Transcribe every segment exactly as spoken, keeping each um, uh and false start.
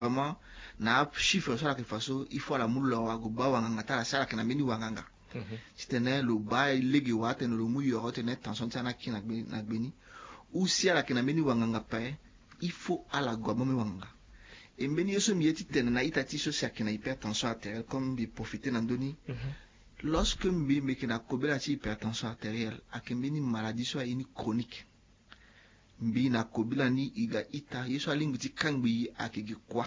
vraiment na chiffre sur la façon il faut la moula wa goba wanganga ta la sala kana mini wanganga c'était le bail legi wa tene le mu yoro tene tension tana ki na gbeni ou si ala kana mini wanganga pa il faut ala goba me wanganga et meni yeso mi yeti tene na itati so si akina hypertension artérielle comme bi profiter nandoni lorsque mbi me kina kobela ti hypertension artérielle akembeni maladie so ini chronique mbi na kobila ni iga ita yeso alingi ti kangbi akigi kwa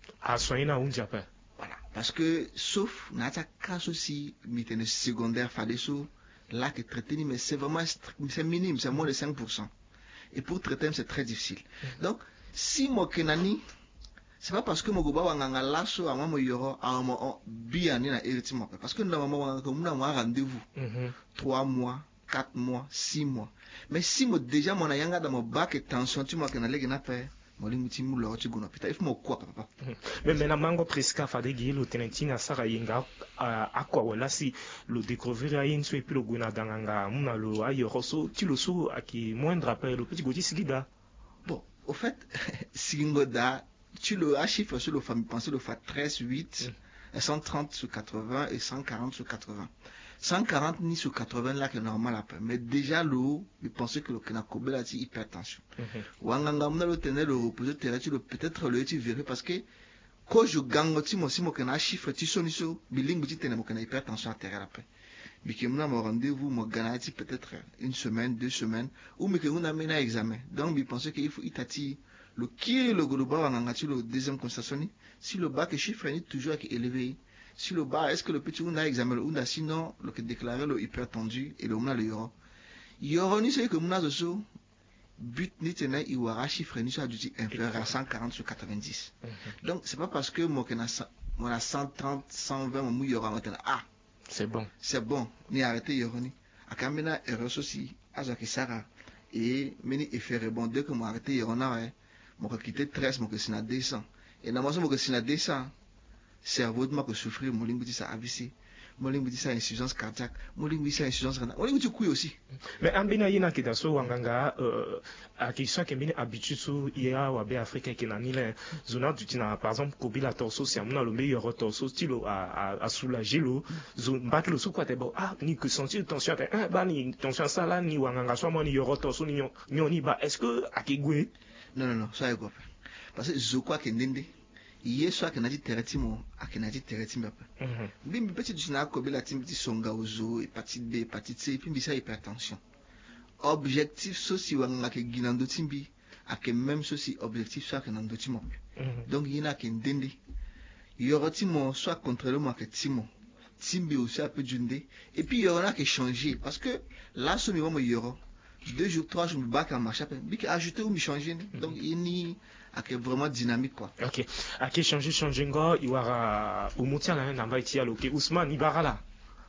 a soina unja pa voilà parce que sauf na ta cas aussi mitene secondaire fallait so là que traiter ni mais c'est vraiment c'est minime c'est moins de cinq pour cent et pour traiter c'est très difficile mm-hmm. Donc si mo kenani c'est pas parce que mo goba wanganga laso ama mo yoro a mo bien ni na érythème parce que na maman wanga ko muna mo rendez-vous mm-hmm. trois mois quatre mois, six mois. Mais si moi déjà mon ayanga dans mon bac et tension, tu m'as que na legi na fait, moi limiti mou lo tu gona pita, il faut mo quoi papa. Mais maintenant mango presque fade gi lo tenentina sara yinga akwa wala si lo découvrir ayin so et puis lo gona danganga muna lo ayo roso ti lo so aki moindre appel le petit godi sigida. Bon, au fait sigingoda tu le a chiffre sur le famille penser le fa treize huit mm. cent trente sur quatre-vingts et cent quarante sur quatre-vingts. cent quarante ni sur quatre-vingts là que normal après mais déjà l'eau je pensais que le kenakobe là c'est hypertension wanganga mna le tenait le reposer terrestre le peut-être le tu verrais parce que quand je gagne ti mo si mo kena chiffre ti so ni so biling ti tenait mo kena hypertension artérielle après bikemna mo rendez-vous mo ganati peut-être une semaine deux semaines ou mais que on a mené à examen donc je pensais qu'il faut itati le qui le global wanganga ti le deuxième constatation si le bac chiffre est toujours élevé. Si le bas, est-ce que le petit ouna examiné ou sinon le que déclaré le hypertendu et le ouna le yoro. Yoro ni c'est que mouna zoso but ni tenait iwara chiffre ni soit du inférieur à cent quarante sur quatre-vingt-dix. Donc c'est pas parce que moi qu'on a moi a cent trente, cent vingt mon yoro maintenant ah c'est bon. C'est bon ni arrêter yoro ni. Akamena erreur aussi azaki sara et meni effet rebondir que moi arrêter yoro na ouais. Moi quitter treize moi que c'est na deux cents et normalement moi que c'est na deux cents. Cerveau de moi que souffrir, mon lingue dit ça A V C, mon lingue dit ça insuffisance cardiaque, mon lingue dit ça insuffisance rénale, mon lingue dit couille aussi. Mais en bina yina kita so wanganga a qui soit kembini habitude so ia wa be Afrique qui na nile zona du tina par exemple kobila torso si amuna le meilleur torso style à à soulager le zone battre le sou quoi bon ah ni que sentir tension un ba ni tension ça là ni wanganga soit mon ni yoro torso ni ni ba est-ce que a qui gwe non non non ça est quoi parce que je crois que ndende yeso akenaji teretimo akenaji teretimo pa bimbi petit du na ko bela timbi songa ozo hépatite B hépatite C puis bisa hypertension objectif soci wanga ke ginando timbi ake même soci objectif soit que nando timo donc yina ke ndende yorotimo soit contrôler moi que timo timbi aussi un peu djundé et puis yorona que changer parce que là ce niveau mo yoro deux jours trois jours bac en marche après bi ajouter ou mi changer donc ini ake vraiment dynamique quoi. OK. Ake changer changer ngo iwara umutia na namba itia loke Ousmane Ibarala.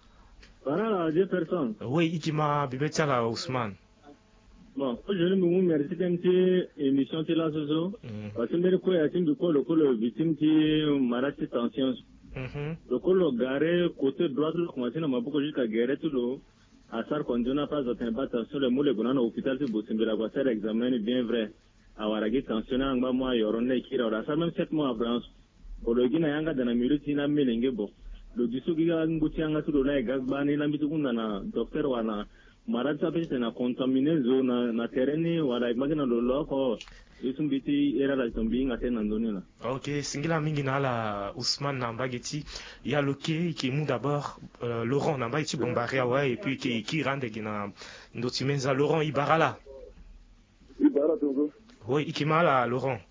Voilà, deux personnes. Oui, ikima bibetia la Ousmane. Bon, je me merci d'un petit émission de la zozo. Parce que me ko ya tin ko le ko le victime qui maladie tension. Mhm. Le ko le garé côté droit le commencer na maboko jusqu'à guérir tout le à ça qu'on donne pas d'atteindre tension le mot le gona na hôpital c'est bossimbela quoi faire examen bien vrai. Awaragi tension anga moi yoronne kira ora ça même sept mois après ologi na yanga dana miruti na melenge bo lo disugi ga nguti anga tu na gagba ni na bitu kunna na docteur wana malade ça peut na contaminé zone na terrain wala imagine lo loko isum biti era la tombi ngate na ndoni na. OK, singila mingi na la Ousmane Nambageti ya loke qui mou d'abord euh, Laurent Nambageti bombaré ouais et puis qui qui rende qui na ndotimenza Laurent Ibarala. Ibarala tongo. Oui, Ikimala, Laurent.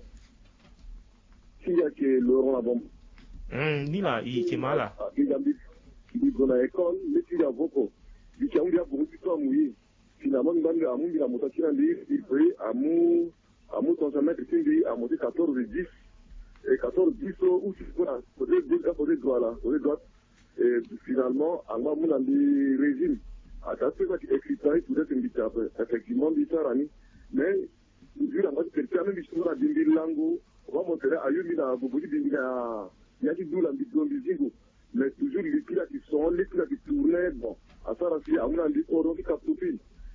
Qui y a que Laurent la bombe? Hum, ni là, Ikimala. Il a mis, il dans l'école, l'étude à beaucoup. Il y a un gars pour du temps mouillé. Finalement, il a mis la motation à lire, il peut, à mou, à mou, ton jamais, il a monté quatorze et dix. Et quatorze, dix, où tu peux, côté droit, côté droit là, côté droite. Et finalement, à moi, mon ami régime. À ta ce qui écrit ça, il pourrait t'inviter après. Effectivement, il s'en a mis. Mais, vu la moitié quelqu'un même qui la dimbi lango on va montrer à yumi la bobo dimbi la yaki dou la bidon bizingo mais toujours les pilas qui sont les pilas qui tournaient bon à ça rafi à mon andi oro qui captopine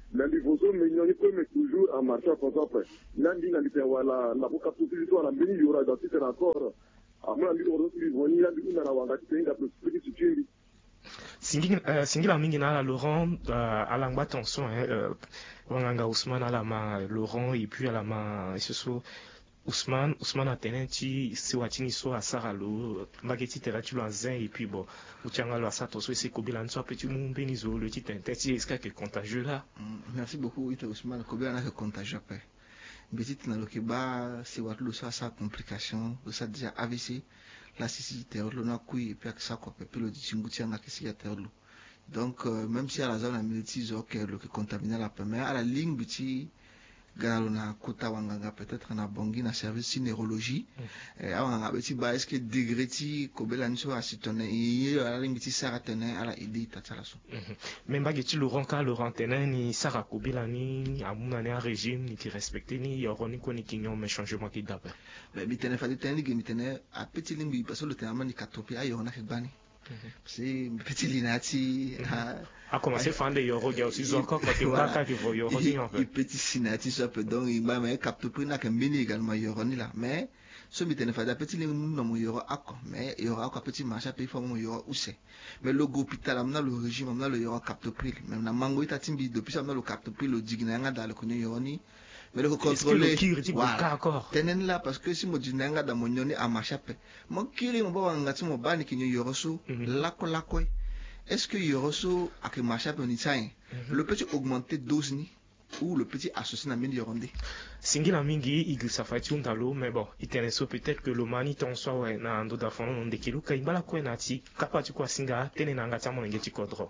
Nandi Voso, mais il y a mais toujours en marchant comme ça après. Nandi Nandi Wala, la boca tout de suite, la béni, il y aura dans tout encore. À moi, il y aura aussi, il y a une Wanga, qui est un peu plus petit. Singila mingi na Laurent à l'angba attention Wanganga Ousmane à la main Laurent et puis à la main ce soit Ousmane Ousmane a tenenti si watini so à Saralo mageti teratu lanzin et puis bon utianga lo asato so c'est Kobila nso petit mumbeni zo le titre intéressé est-ce que contagieux là. Merci beaucoup Ita Ousmane Kobila na que contagieux après petit na lo keba c'est watlo so sa complication ça déjà A V C la cécité terre na kui et puis ça quoi puis le distinguer na que terre donc euh, même si à la zone militaire ok le qui contamine la première à la ligne petit galona kota wanganga peut-être na bongi na service neurologie et wanganga petit ba est-ce que degreti kobela nso asitone et à la ligne petit saratene à la idée tatalaso même ba geti Laurent ka Laurent tenen ni sara kobela ni amuna ni un régime ni qui respecter ni yoroni ko ni kinyo mais changement qui d'après mais bitene fa ditene gi mitene a petit limbi parce que le terme ni katopia yorona ke bani c'est petit linati a commencé fan de yoro il y a aussi encore quand tu vois quand tu vois yoro ni en fait petit sinati ça peut donc il m'a mais capte pris na que mini également yoro ni là mais ce mitene fa da petit limbi no mo yoro akko mais yoro akko petit marché pays fa mo yoro où c'est mais le go hôpital amna le régime amna le yoro capte pris même na mango ita timbi depuis amna le capte pris le digna nga dans le konyo yoro ni mais le contrôler voilà tenen là parce que si mo dinanga da mo nyoni a machape mo kiri mo ba ngati mo bani kinyo yoroso lako lako est-ce que yoroso a que machape ni tsain le petit augmenter dose ni ou le petit associé na mini yorondé singila mingi igi safati undalo mais bon iteneso peut-être que le mani ton soit ouais na ndo da fono de kilo ka imbala ko na ti kapati kwa singa tenena ngati mo ngeti kodro.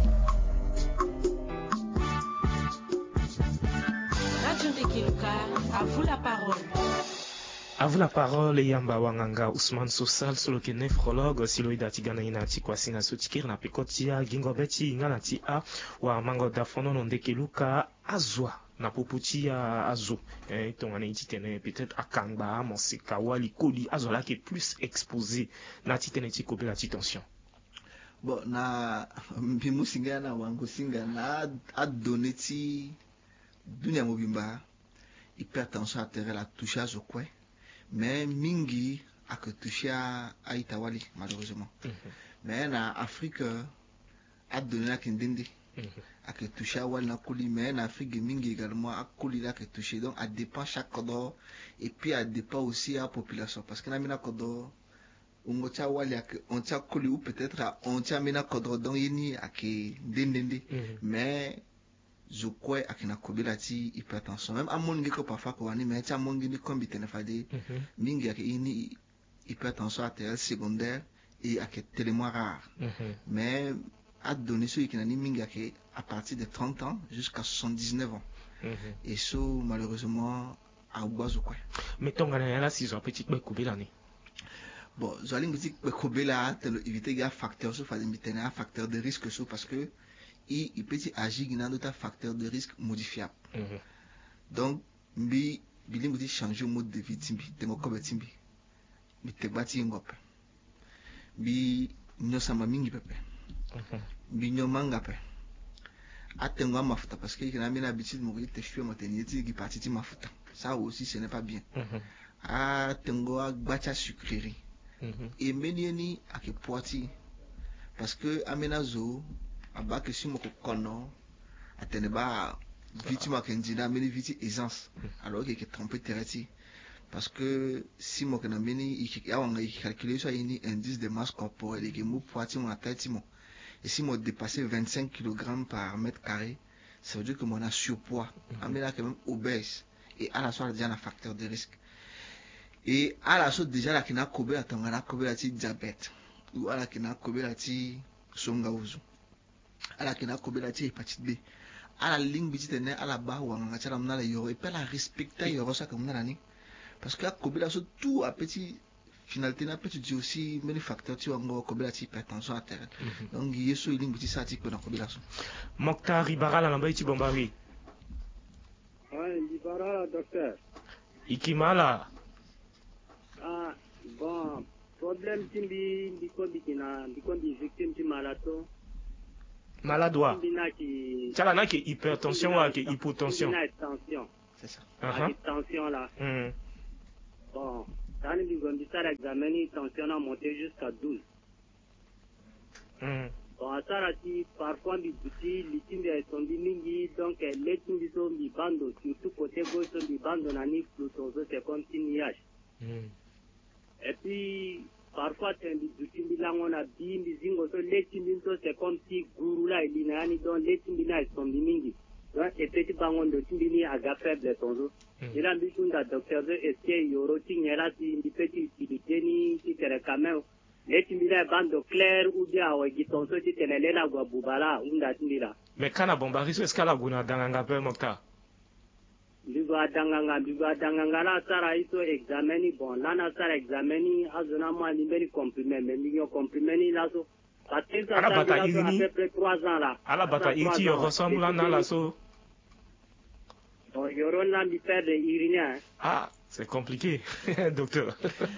À vous la parole. À vous la parole, Yamba Wanganga Ousmane Sosal, solo ke néphrologue, silo idati gana inati kwa singa sotikir na pekotia, gingo beti inganati a, wa mango da fono non dekeluka azwa, na puputi ya azo. Eh, ton ane ititene peut-être akangba, monsika, wali koli, azo la qui est plus exposé, na titene ti kobe la tension. Bon, na, mpimu singa na wango singa na, a donné ti, dunia mobimba, hypertension artérielle a touché à ce coin, mais mingi a que touché à Itawali, malheureusement. Mm-hmm. Mais en Afrique, a donné à Kendende, mm-hmm. a que touché à Walnakuli, mais en Afrique, mingi également a Kuli là que touché. Donc, à dépend chaque codor, et puis à dépend aussi à la population. Parce que n'a mina codor, on t'a Wali, on t'a Kuli ou peut-être on t'a mina codor, donc yeni a que Dendende. Mais, je crois à kina kobila ti hypertension même amongi ko parfois ko wani mais ti amongi ni kombi tenefade mingi ya ini hypertension artérielle secondaire et à que tellement rare mais à donner ceux qui n'ont mingi à partir de trente ans jusqu'à soixante-dix-neuf ans et ça malheureusement à obazo quoi mais ton gana là si zo petit be kobila ni bon zo ali petit be kobila te éviter ga facteur so fa limiter un facteur de risque so parce que et il peut agir dans d'autres facteurs de risque modifiables. Mm-hmm. Donc, bi bilim dit changer mode de vie timbi, tengo kobe timbi. Bi te bati ngop. Bi nyo sama mingi pepe. Bi nyo manga pe. Atengo mafuta parce que il a mis l'habitude de te fuir maternité qui partit mafuta. Ça aussi ce n'est pas bien. Atengo agbacha sucrerie. Et menieni ake poiti parce que amenazo abake si moko kono atene ba victime akendina meni viti aisance alors qu'il est trompé terreti parce que si moko na meni il a calculé sur un indice de masse corporelle et que mo poiti mon tête mo et si mo dépasser vingt-cinq kilogrammes par mètre carré ça veut dire que mon a surpoids amena quand même obèse et à la soirée déjà un facteur de risque et à la soirée déjà la kina kobe atangana kobe la ti diabète ou à la kina kobe la ti songa uzu à la kina kobela ti hépatite B à la ligne bitite ne à la ba wanga tala mna la yoro et pas la respecter yoro ça comme nani parce que kobela so tout à petit finalité na petit dit aussi mais les facteurs tu wango kobela ti hypertension artérielle donc yeso ligne bitite ça ti ko na kobela so Mokhtar Ribara la namba ti bombari ouais Ribara docteur ikimala ah bon problème timbi ndiko bikina ndiko bi victime ti malato malade wa chala na ki hypertension wa ki hypotension tension C'est ça. uh-huh. tension là mm. bon dans le bigondi ça l'examen tension a monté jusqu'à douze mm. bon ça là si parfois du petit litime est tombé mingi donc les tindi sont mi bando surtout côté gauche sont mi bando nani pluton c'est comme si niage mm. et puis parfois c'est du petit là on a bien des zingo so les tindi c'est comme si guru là il n'a ni donc les tindi là sont mingi donc et petit bangon de tindi à gaffe de tonzo il a dit que docteur de est que yoro tignera si petit utilité ni si c'est quand même les timida bando clair ou bien wa gitonso ti tenelela gwa bubala unda tindira mais kana bombariso eskala guna danganga pe mokta ligwa danganga ligwa danganga la sara iso exameni bon lana sara exameni azona ma limbeni comprimé mais million comprimé ni la so parce que ça a à peu près trois ans là ala bata iti yo ressemble na la so bon yoro na mi perd de irinien ah c'est compliqué, docteur.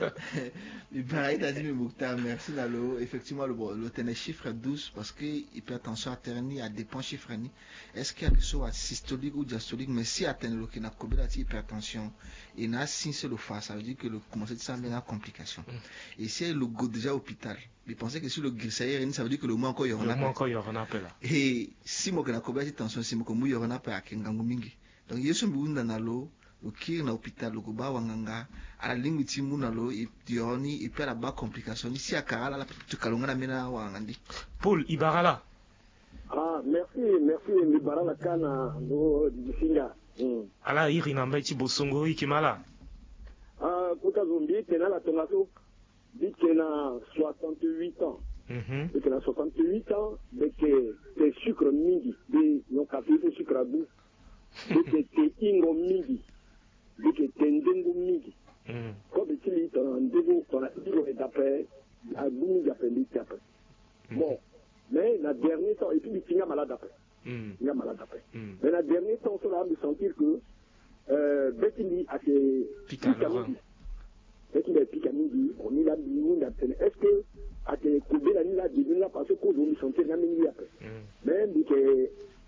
Merci Nalo. Effectivement, le, le tenez chiffre douze parce que l'hypertension artérielle a dépend chiffre. Est-ce qu'il y a quelque chose systolique ou diastolique? Mais si atteint le qui n'a pas hypertension, il n'a si c'est le face, ça veut dire que le commencer de ça met la complication. Et si le go déjà hôpital, il pensait que si le grissaire, ça veut dire que le moins encore il y aura un appel. Et si moi que n'a pas tension, si moi que moi il y aura un appel à Kengangu Mingi. Donc il y a ce bout dans l'eau. Ukiri na hôpital ukuba wanganga ala limiti munalo idioni ipela ba complication ici à Karala la tukalonga na mena wangandi Paul Ibarala. Ah merci merci Ibarala kana ndo disinga mm. Ala iri na mbaiti bosongo ikimala ah kuta zombi tena la tongaso bitena soixante-huit ans mhm mm bitena soixante-huit ans de que te sucre mingi de no café de sucre à bout de que ingo mingi que tendengu mingi ko be tili to ndebu to na ndiko d'après a bout d'appel d'après bon mais la dernière temps et puis il est malade après il est malade après mais la dernière temps cela me sentir que euh Betty a que Picamingi Betty a Picamingi on il a mis d'appel est-ce que a que couper la nuit là de là parce que on me sentir la nuit après même que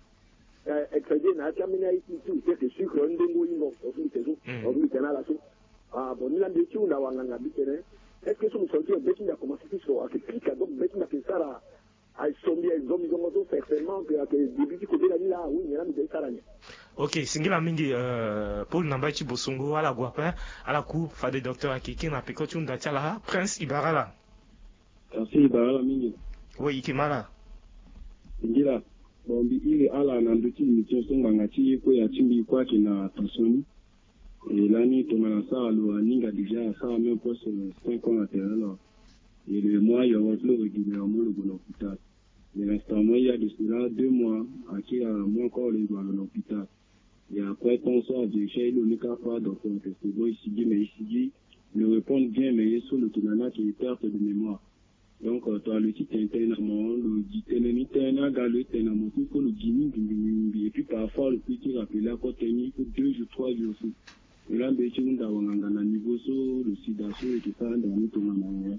excédé na chamina ici tout c'est sucre ndengo ingo aussi c'est tout on tena la so ah bon il a dit on a wanganga bitene est-ce que son sentir Betty a commencé à que pica donc Betty a fait ça là à sombi à zombie comme ça certainement que que depuis que couper la nuit là oui il y a mis ça là. OK singila mingi euh Paul Nambachi Bosongo ala guapa ala ku fa de docteur akiki na peko tunda chala Prince Ibarala. Merci Ibarala mingi. Oui ikimala. Singila bombi ile ala na nduti mitonso ngangati ko ya timbi kwa kina tansoni et l'année tomana ça lo aninga déjà ça même poste cinq ans à terre là et le mois il y a le régulièrement le bon hôpital mais l'instant moi il y a de cela deux mois à qui a moi encore le dans l'hôpital et après ton sort de chez le nika pas donc c'est bon ici mais ici me répondre bien mais sur le tonana qui est perte de mémoire. Donc, toi, le titre internament, le dit internament, galé, internament, il faut le guimer, et puis parfois, le petit rappel à côté, il faut deux ou trois jours aussi. Et là, ben, tu as un niveau sur le sida, et tout ça, dans le tournoi.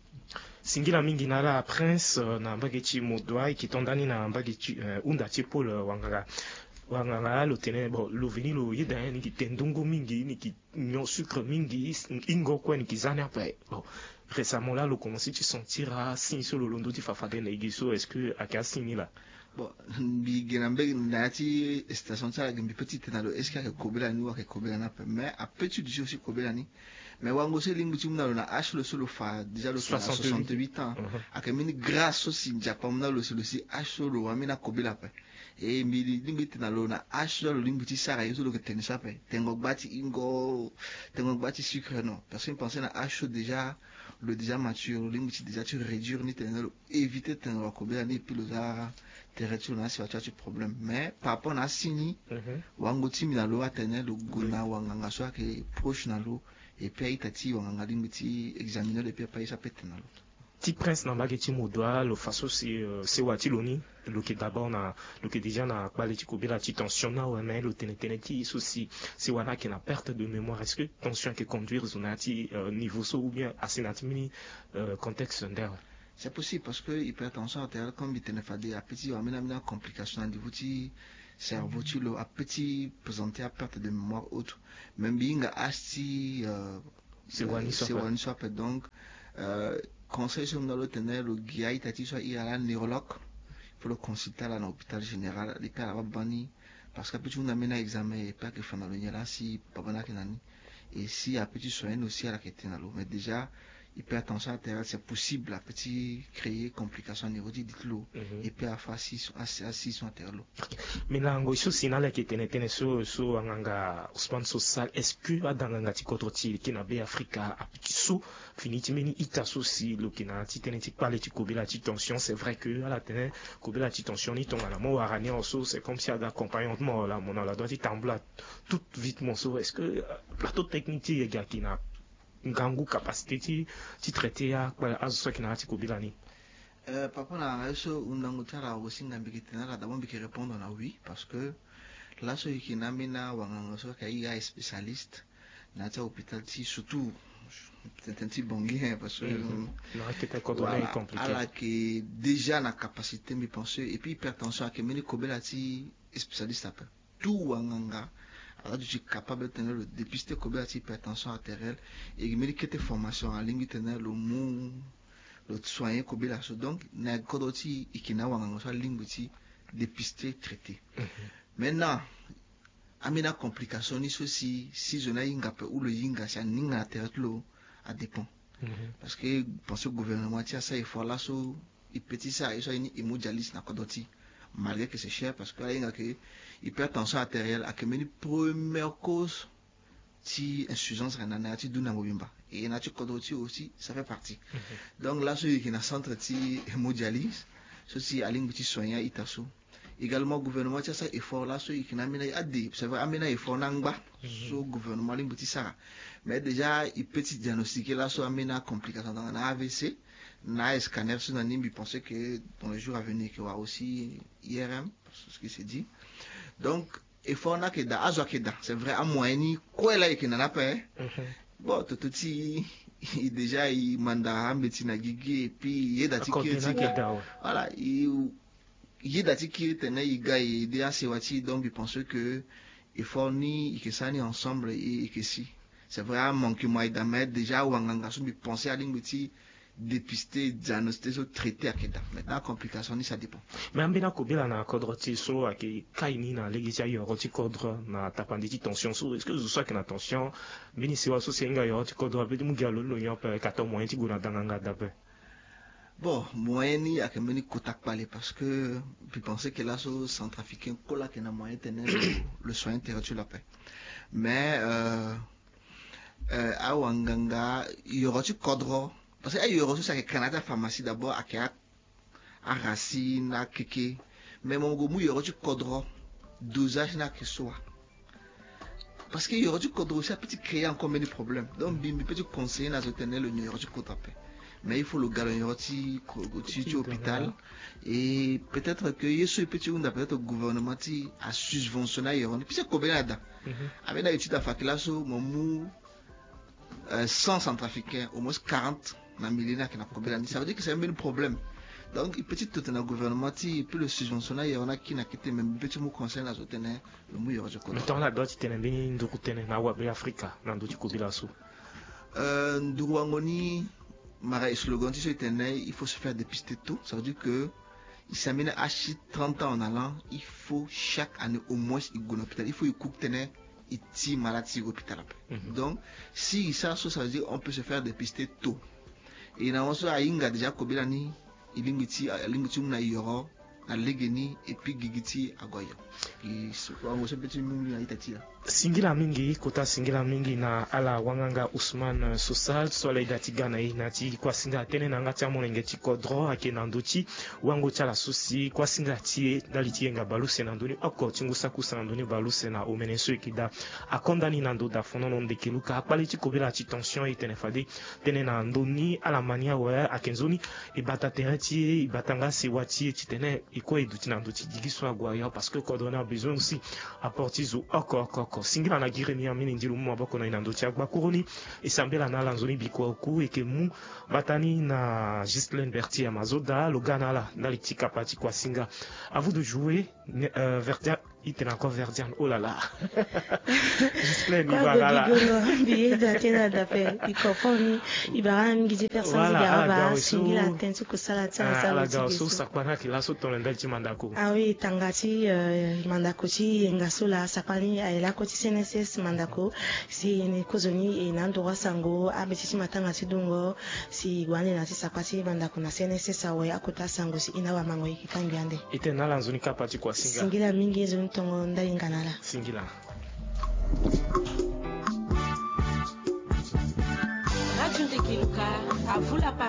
Singila mingi na la Prince na mbageti modwa ikitondani na mbageti unda Paul wanganga wanganga lo tene bon lo vini lo yeda ni kitendungu mingi ni ki nyo sucre mingi ingo kwa ni kizana après bon récemment là, le commencé tu sentiras si sur le londo tu fafade na igiso est-ce que akasini là bon bi genambe nati station ça gambi petite na lo est-ce qu'il y a kobela ni wa kobela na mais à petit du aussi kobela ni mais wango se lingu tumna lo na h le solo fa déjà le soixante-huit ans akamini grâce aussi japon na lo solo si h solo wa mina kobela pa et mi lingu tina lo na h le lingu ti sara yo solo que tenisa pa tengo bati ingo tengo bati sucre non personne pensait na h déjà le déjà mature le lingu déjà tu réduire ni tenelo éviter tengo kobela ni puis le za terretu na si tu problème mais par rapport na sini wango ti mina lo atene le guna wanganga so que proche na lo et puis tati wanganga limiti examiner le papier ça peut tenalo ti Prince na mageti modwa le façon c'est c'est watiloni le qui d'abord na le qui déjà na qualité kobela ti tension na ouais mais le teneteneti souci c'est wana qui na perte de mémoire est-ce que tension qui conduire zonati niveau so ou bien asinati mini contexte d'air C'est possible parce que l'hypertension artérielle, comme il tenait fadé, à petit, on a une complication au niveau du cerveau, tu l'as, à petit, présenté à perte de mémoire autre. Même bien, asti, c'est wani soit donc, conseil sur le tenir, le gars, il t'a dit, soit il y a un neurologue, il faut le consulter à l'hôpital général, les cas, là, bani, parce qu'à petit, on a mis un examen, et pas que fan à là, si, pas bon, et si à petit soin aussi à la question, mais déjà, hypertension artérielle, c'est possible, à petit créer complications neurologiques, dites-le, et puis à faire assise artérielle. Mais là, on sait si qui était sur sur un Ousmane Social, est-ce que à dans un petit côté qui n'a pas Africa à petit sous fini timeni ita souci le qui n'a ti tenetik parler ti kobe la ti tension, c'est vrai que à la tene kobe la ti tension ni ton à la mo arani en sous, c'est comme si à d'accompagnement là mon la doit ti tambla tout vite mon sous, est-ce que plateau technique ti gars qui n'a ngangu capacité ti ti traiter à à ce qui n'a ti kobe la ni. Euh, papa na eso unangutara aussi ngambikitena la d'abord biki répondre na oui parce que là ce qui n'a mina wanganga so kai ya spécialiste na ta hôpital ti surtout c'est un petit bongi parce que non c'était coordonné et compliqué ala que déjà na capacité me penser et puis hypertension à que meni kobela ti spécialiste après tout wanganga alors tu es capable de tenir le dépister kobela ti hypertension artérielle et meni que tes formations en ligne tenir le mot le soigner kobela donc na kodoti ikina wanganga so linguiti dépister traiter maintenant amina complication ni ceci si je n'ai inga pe ou le inga ça ninga terre à dépend parce que parce que gouvernement tia ça il faut là so il petit ça et ça ni hémodialyse na kodoti malgré que c'est cher parce que là inga que hypertension artérielle a que meni première cause si insuffisance rénale ti duna mobimba et na ti kodoti aussi ça fait partie donc là celui qui na centre ti hémodialyse ceci a ligne petit soigner itaso également gouvernement tia ça effort là celui qui na mina adi c'est vrai amena effort nangba so gouvernement ligne petit ça mais déjà il petit diagnostiquer là so amena complication dans un A V C na scanner sur na nimbi penser que dans les jours à venir qu'il y aura aussi I R M ce qui s'est dit donc effort na que da azo que da c'est vrai à moyenne quoi là qui n'en a pas bon tout petit déjà il manda médecine gigi et puis il est d'attitude voilà il il est d'attitude tenait il gars il est assez wati donc il pense que il faut ni que ça ni ensemble et que si c'est vrai manque moi d'amettre déjà ou en so il penser à l'ingouti dépister diagnostiquer traiter à keda maintenant complication ni ça dépend mais ambina kobela na kodro ti so aki kaini na legisia yo roti kodro na tapandi tension so est-ce que vous soit que na tension bini si wa so singa yo ti kodro be mu galo lo yo pe kato moyen ti guna danganga dabe bon moyen ni ak meni kotak parler parce que puis penser que là so centrafricain kola que na moyen tenir le soin intérieur la paix mais euh euh a wanganga yo roti kodro parce que il y a aussi ça que Canada pharmacie d'abord à Kéa à Racine à Kéké mais mon goût il y aura du codron dosage n'a que soit parce qu'il y aura du codron ça peut créer encore des problèmes donc bien peut te conseiller à tenir le numéro du cotrapé mais il faut le gagner aussi au hôpital et peut-être que il y a petit on a peut-être gouvernement qui a subventionné et puis c'est combien là-dedans avec la étude à Fakilaso mon mou cent centrafricains au moins quarante na millénaire qui n'a problème ça veut dire que c'est un même problème donc petit tout un gouvernement et puis le subventionnaire il y en a qui n'a quitté même petit mot conseil à soutenir le mou yoro joko mais dans la dot tene bini nduru tene na wa Africa na ndoti kobila so euh nduru wangoni mara slogan tu sais il faut se faire dépister tout ça veut dire que il s'amène à trente ans en allant il faut chaque année au moins il go l'hôpital il faut il coupe tenir iti maladie hôpital donc si ça ça veut dire on peut se faire dépister tôt et na oso ainga déjà kobila ni ilingiti ilingiti na yoro na legeni et puis gigiti agoyo et so on se petit mungi na itati singila mingi kota singila mingi na ala wanganga Ousmane Social sola idati gana inati kwa singa tene na ngati amonenge ti kodro akena ndoti wango chala susi kwa singa ti daliti nga baluse na ndoni oko tingusa kusa ndoni baluse na omeneso ikida akondani na ndo da fonono ndekeluka akpali ti kobela ti tension itene fadi tene na ndoni ala mania wa akenzoni ibata tereti ibatanga se wati ti tene et quoi et d'outil dans d'outil digiso aguaya parce que quand on a besoin aussi apporter zo encore encore encore single na giremi amini ndilu mu abako na inandochi agba kuroni et sambela na lanzoni biko ku et que mu batani na Ghislaine Berti Amazoda le Ghana là dans les petits capati quoi singa à vous de jouer euh, Verdian il était encore Verdian oh là là Ghislaine il va là billet d'atteindre d'appel il comprend il va ramener des personnes qui va single atteindre que ça la tient ça la gare so sakwana qui la so ton ndalti mandako ah oui tangati mandako ci ngasola sakani aila ko ci C N S S mandako si ni kozoni e nando sango abeti matanga sidungo si gwane na sakati mandako na C N S S awe akota sango si inawa mango ikikangiande ite na lanzuni kapati kwa singa singila mingi zo ntongo ndali nganala singila Radio Ndekiluka à vous la